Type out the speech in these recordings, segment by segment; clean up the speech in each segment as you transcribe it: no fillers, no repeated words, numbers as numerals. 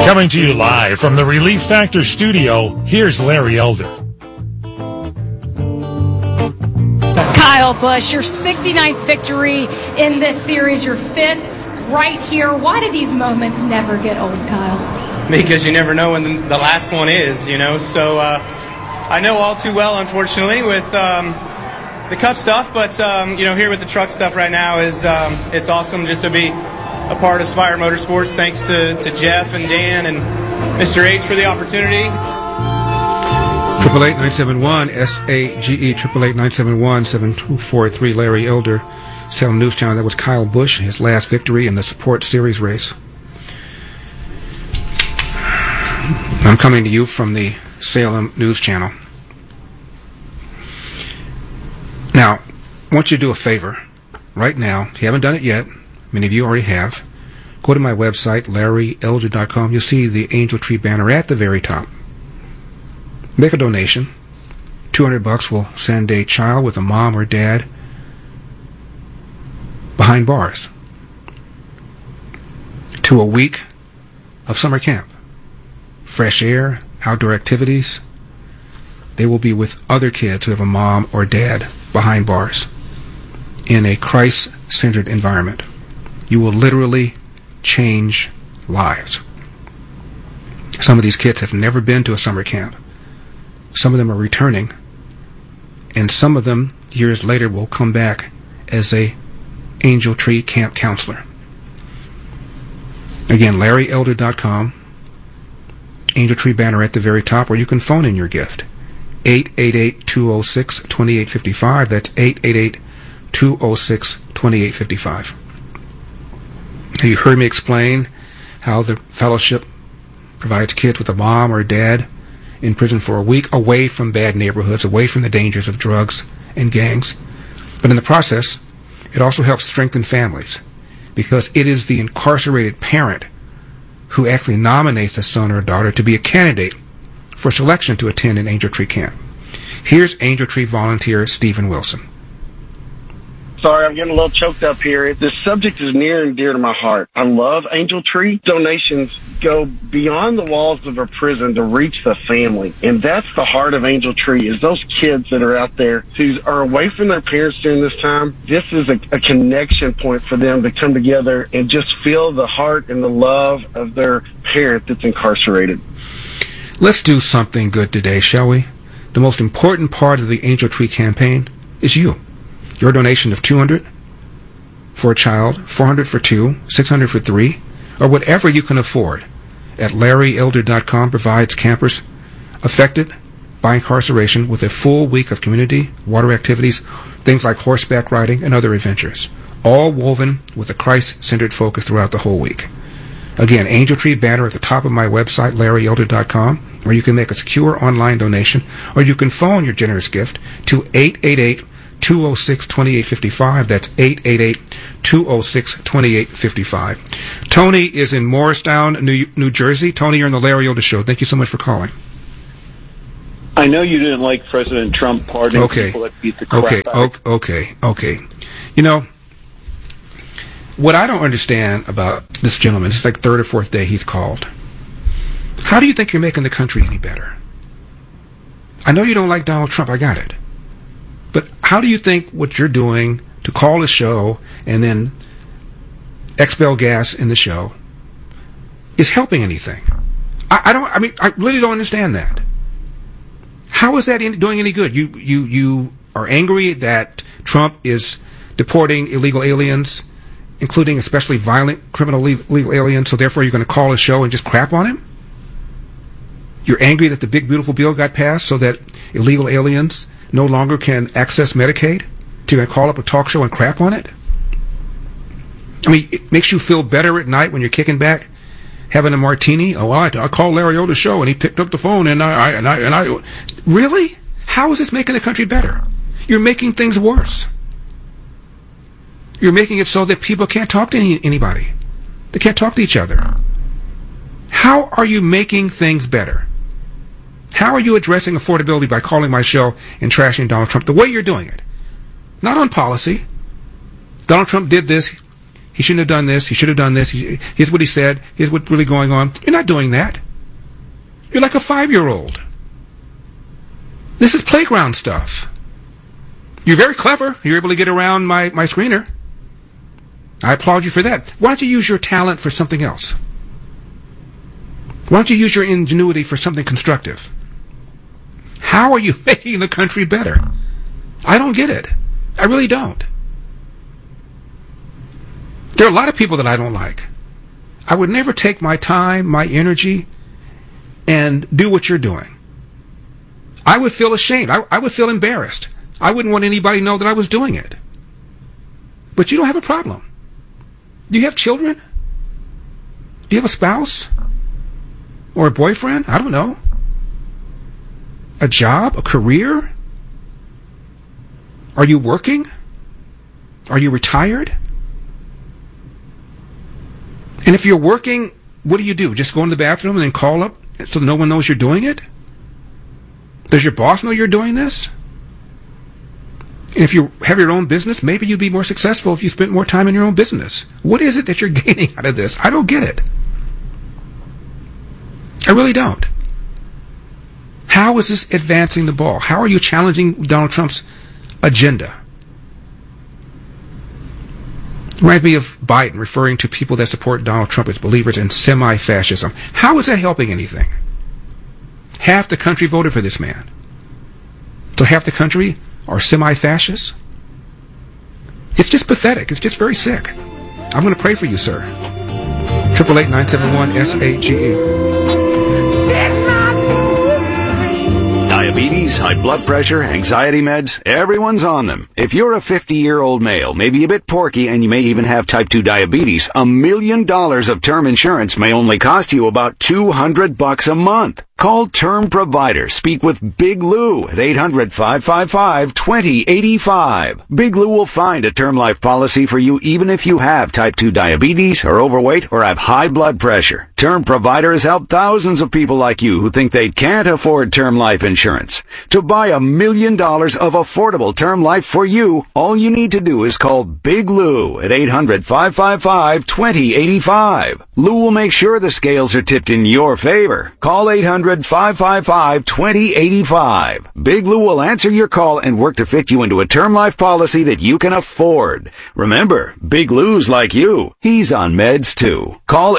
Coming to you live from the Relief Factor studio, here's Larry Elder. Kyle Busch, your 69th victory in this series, your 5th right here. Why do these moments never get old, Kyle? Because you never know when the last one is, you know. So I know all too well, unfortunately, with the Cup stuff. But, you know, here with the truck stuff right now is it's awesome just to be a part of Spire Motorsports. Thanks to Jeff and Dan and Mr. H for the opportunity. 888-971 SAGE 888-971-7243. Larry Elder, Salem News Channel. That was Kyle Busch, his last victory in the Support Series race. I'm coming to you from the Salem News Channel. Now, I want you to do a favor right now. If you haven't done it yet, many of you already have. Go to my website, LarryElder.com. You'll see the Angel Tree banner at the very top. Make a donation. $200 will send a child with a mom or dad behind bars to a week of summer camp. Fresh air, outdoor activities. They will be with other kids who have a mom or dad behind bars in a Christ-centered environment. You will literally change lives. Some of these kids have never been to a summer camp. Some of them are returning, and some of them years later will come back as a Angel Tree camp counselor. Again, LarryElder.com, Angel Tree banner at the very top, or you can phone in your gift. 888-206-2855. That's 888-206-2855. You heard me explain how the fellowship provides kids with a mom or dad in prison for a week, away from bad neighborhoods, away from the dangers of drugs and gangs. But in the process, it also helps strengthen families, because it is the incarcerated parent who actually nominates a son or a daughter to be a candidate for selection to attend an Angel Tree camp. Here's Angel Tree volunteer Stephen Wilson. Sorry, I'm getting a little choked up here. This subject is near and dear to my heart. I love Angel Tree. Donations go beyond the walls of a prison to reach the family. And that's the heart of Angel Tree, is those kids that are out there who are away from their parents during this time. This is a connection point for them to come together and just feel the heart and the love of their parent that's incarcerated. Let's do something good today, shall we? The most important part of the Angel Tree campaign is you. Your donation of $200 for a child, $400 for two, $600 for three, or whatever you can afford at LarryElder.com provides campers affected by incarceration with a full week of community, water activities, things like horseback riding and other adventures, all woven with a Christ-centered focus throughout the whole week. Again, Angel Tree banner at the top of my website, LarryElder.com, or you can make a secure online donation, or you can phone your generous gift to 888-206-2855. That's 888-206-2855. Tony is in Morristown, New Jersey. Tony, you're on the Larry Elder Show. Thank you so much for calling. I know you didn't like President Trump pardoning people that beat the crap out. Okay. You know, what I don't understand about this gentleman, it's like third or fourth day he's called. How do you think you're making the country any better? I know you don't like Donald Trump, I got it. But how do you think what you're doing to call a show and then expel gas in the show is helping anything? I really don't understand that. How is that doing any good? You are angry that Trump is deporting illegal aliens, including especially violent criminal illegal aliens, so therefore you're going to call a show and just crap on him? You're angry that the big beautiful bill got passed so that illegal aliens no longer can access Medicaid? So you're going to call up a talk show and crap on it? I mean, it makes you feel better at night when you're kicking back, having a martini. Oh, I called Larry Elder's show and he picked up the phone and I really? How is this making the country better? You're making things worse. You're making it so that people can't talk to anybody. They can't talk to each other. How are you making things better? How are you addressing affordability by calling my show and trashing Donald Trump the way you're doing it? Not on policy. Donald Trump did this. he shouldn't have done this, he should have done this, here's what he said, here's what's really going on. You're not doing that. You're like a 5-year-old. This is playground stuff. You're very clever. You're able to get around my screener. I applaud you for that. Why don't you use your talent for something else? Why don't you use your ingenuity for something constructive? How are you making the country better? I don't get it. I really don't. There are a lot of people that I don't like. I would never take my time, my energy, and do what you're doing. I would feel ashamed. I would feel embarrassed. I wouldn't want anybody to know that I was doing it. But you don't have a problem. Do you have children? Do you have a spouse? Or a boyfriend? I don't know. A job? A career? Are you working? Are you retired? And if you're working, what do? Just go in the bathroom and then call up so no one knows you're doing it? Does your boss know you're doing this? And if you have your own business, maybe you'd be more successful if you spent more time in your own business. What is it that you're gaining out of this? I don't get it. I really don't. How is this advancing the ball? How are you challenging Donald Trump's agenda? Reminds me of Biden referring to people that support Donald Trump as believers in semi-fascism. How is that helping anything? Half the country voted for this man. So half the country are semi-fascists? It's just pathetic. It's just very sick. I'm going to pray for you, sir. 888-971-SAGE. Diabetes, high blood pressure, anxiety meds, everyone's on them. If you're a 50-year-old male, maybe a bit porky, and you may even have type 2 diabetes, $1 million of term insurance may only cost you about $200 a month. Call Term Provider. Speak with Big Lou at 800-555-2085. Big Lou will find a term life policy for you even if you have type 2 diabetes, are overweight, or have high blood pressure. Term Provider has helped thousands of people like you who think they can't afford term life insurance. To buy $1 million of affordable term life for you, all you need to do is call Big Lou at 800-555-2085. Lou will make sure the scales are tipped in your favor. Call 800-555-2085. Big Lou will answer your call and work to fit you into a term life policy that you can afford. Remember, Big Lou's like you. He's on meds too. Call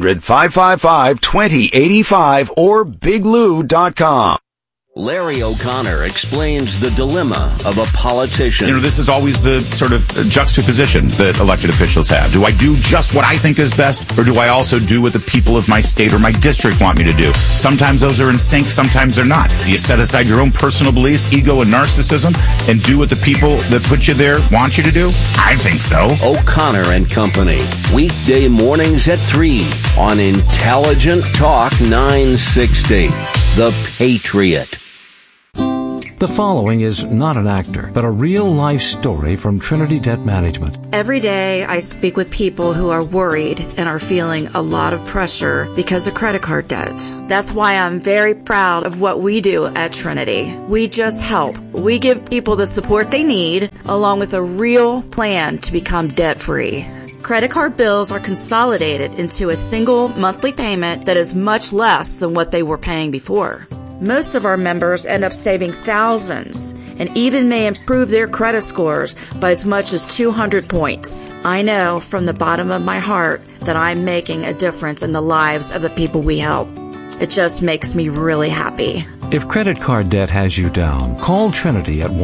800-555-2085 or biglou.com. Larry O'Connor explains the dilemma of a politician. You know, this is always the sort of juxtaposition that elected officials have. Do I do just what I think is best, or do I also do what the people of my state or my district want me to do? Sometimes those are in sync, sometimes they're not. Do you set aside your own personal beliefs, ego, and narcissism, and do what the people that put you there want you to do? I think so. O'Connor and Company, weekday mornings at 3 on Intelligent Talk 960. The Patriot. The following is not an actor, but a real-life story from Trinity Debt Management. Every day I speak with people who are worried and are feeling a lot of pressure because of credit card debt. That's why I'm very proud of what we do at Trinity. We just help. We give people the support they need, along with a real plan to become debt-free. Credit card bills are consolidated into a single monthly payment that is much less than what they were paying before. Most of our members end up saving thousands and even may improve their credit scores by as much as 200 points. I know from the bottom of my heart that I'm making a difference in the lives of the people we help. It just makes me really happy. If credit card debt has you down, call Trinity at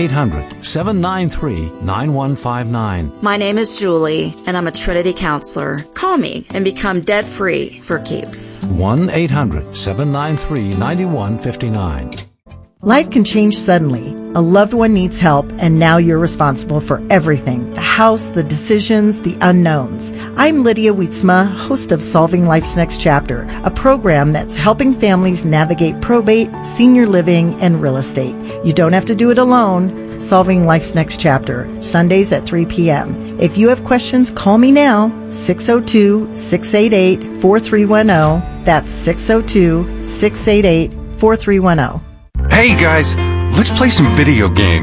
1-800-793-9159. My name is Julie, and I'm a Trinity counselor. Call me and become debt-free for keeps. 1-800-793-9159. Life can change suddenly. A loved one needs help, and now you're responsible for everything. The house, the decisions, the unknowns. I'm Lydia Wietzma, host of Solving Life's Next Chapter, a program that's helping families navigate probate, senior living, and real estate. You don't have to do it alone. Solving Life's Next Chapter, Sundays at 3 p.m. If you have questions, call me now, 602-688-4310. That's 602-688-4310. Hey guys, let's play some video games.